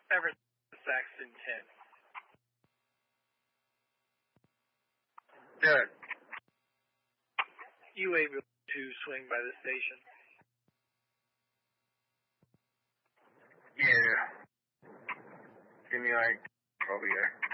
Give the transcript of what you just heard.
Everett, Saxton 10. Good. You able to swing by the station? Yeah. Give me like, I'll be there.